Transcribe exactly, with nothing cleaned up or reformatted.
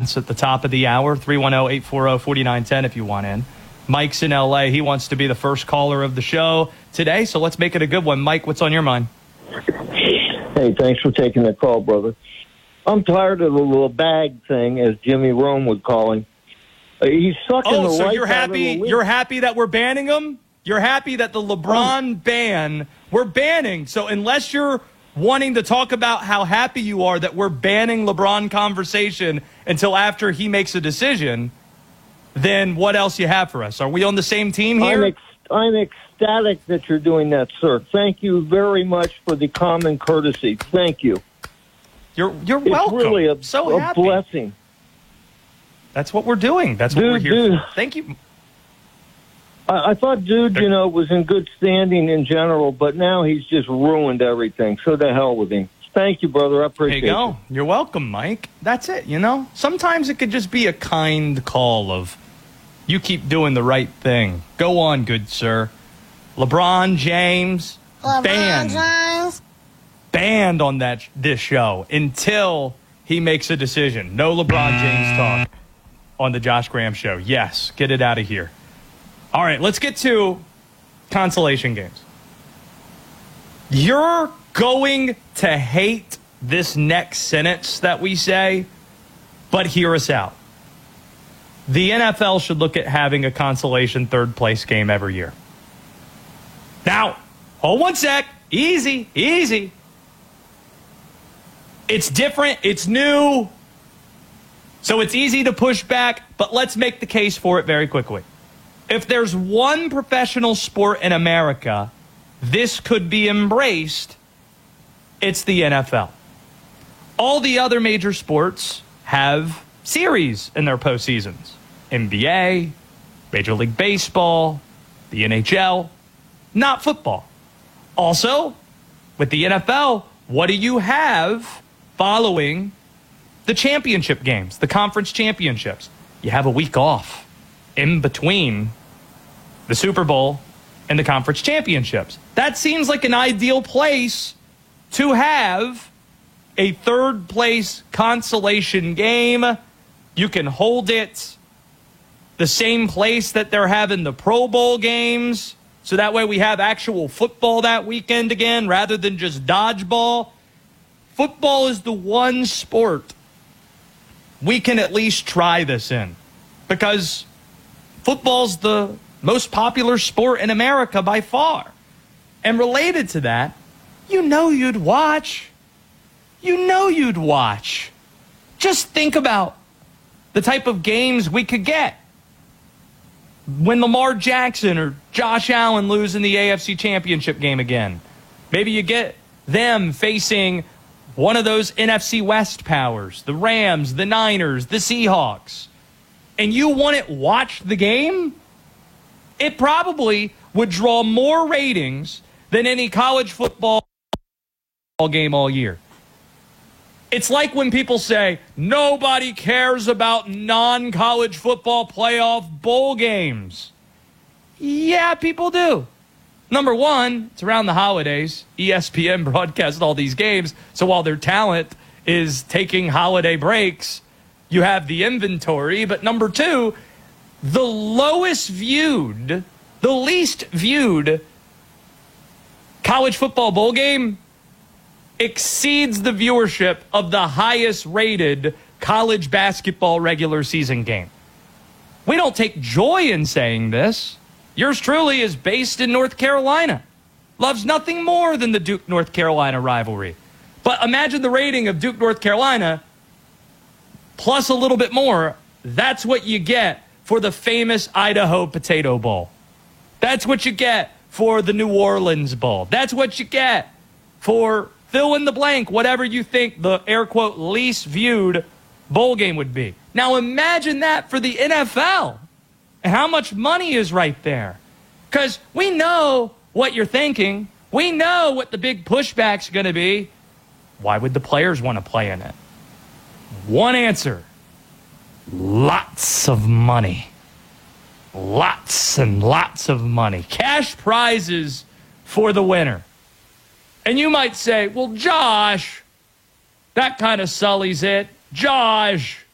comments at the top of the hour. three one zero, eight four zero, four nine one zero if you want in. Mike's in L A. He wants to be the first caller of the show today, so let's make it a good one. Mike, what's on your mind? Hey, thanks for taking the call, brother. I'm tired of the little bag thing, as Jimmy Rome would call him. Uh, he's sucking oh, the so life you're out of happy? the league. You're happy that we're banning him? You're happy that the LeBron oh. ban we're banning? So unless you're wanting to talk about how happy you are that we're banning LeBron conversation until after he makes a decision, then what else you have for us? Are we on the same team here? I'm, ex- I'm ecstatic that you're doing that, sir. Thank you very much for the common courtesy. Thank you. You're you're it's welcome. It's really a, so a happy. blessing. That's what we're doing. That's dude, what we're here dude. for. Thank you. I, I thought Dude, you know, was in good standing in general, but now he's just ruined everything. So the hell with him. Thank you, brother. I appreciate it. There you go. You. You're welcome, Mike. That's it, you know? Sometimes it could just be a kind call of, you keep doing the right thing. Go on, good sir. LeBron James, LeBron banned, James. banned on that this show until he makes a decision. No LeBron James talk on the Josh Graham show. Yes, get it out of here. All right, let's get to consolation games. You're going to hate this next sentence that we say, but hear us out. The N F L should look at having a consolation third place game every year. Now, hold one sec. Easy, easy. It's different. It's new. So it's easy to push back, but let's make the case for it very quickly. If there's one professional sport in America this could be embraced, it's the N F L. All the other major sports have series in their postseasons. N B A, Major League Baseball, the N H L, not football. Also, with the N F L, what do you have following the championship games, the conference championships? You have a week off in between the Super Bowl and the conference championships. That seems like an ideal place to have a third place consolation game. You can hold it the same place that they're having the Pro Bowl games. So that way we have actual football that weekend again rather than just dodgeball. Football is the one sport we can at least try this in, because football's the most popular sport in America by far. And related to that, you know you'd watch. You know you'd watch. Just think about the type of games we could get when Lamar Jackson or Josh Allen lose in the A F C Championship game again. Maybe you get them facing one of those N F C West powers, the Rams, the Niners, the Seahawks, and you want it watch the game, it probably would draw more ratings than any college football game all year. It's like when people say, nobody cares about non-college football playoff bowl games. Yeah, people do. Number one, it's around the holidays. E S P N broadcasts all these games, so while their talent is taking holiday breaks, you have the inventory. But number two, the lowest viewed, the least viewed college football bowl game exceeds the viewership of the highest rated college basketball regular season game. We don't take joy in saying this. Yours truly is based in North Carolina. Loves nothing more than the Duke-North Carolina rivalry. But imagine the rating of Duke-North Carolina plus a little bit more. That's what you get for the famous Idaho Potato Bowl. That's what you get for the New Orleans Bowl. That's what you get for fill in the blank, whatever you think the air quote least viewed bowl game would be. Now imagine that for the N F L. And how much money is right there? Because we know what you're thinking. We know what the big pushback's going to be. Why would the players want to play in it? One answer. Lots of money. Lots and lots of money. Cash prizes for the winner. And you might say, well, Josh, that kind of sullies it. Josh,